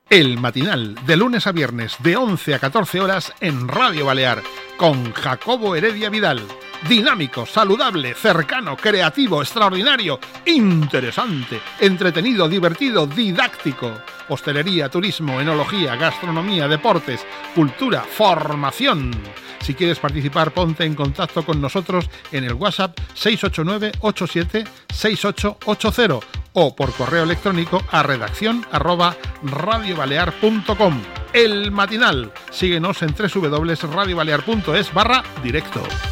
El Matinal, de lunes a viernes, de 11 a 14 horas en Radio Balear, con Jacobo Heredia Vidal. Dinámico, saludable, cercano, creativo, extraordinario, interesante, entretenido, divertido, didáctico. Hostelería, turismo, enología, gastronomía, deportes, cultura, formación. Si quieres participar, ponte en contacto con nosotros en el WhatsApp 689-87-6880 o por correo electrónico a redacción@radiobalear.com. El Matinal. Síguenos en www.radiobalear.es/directo.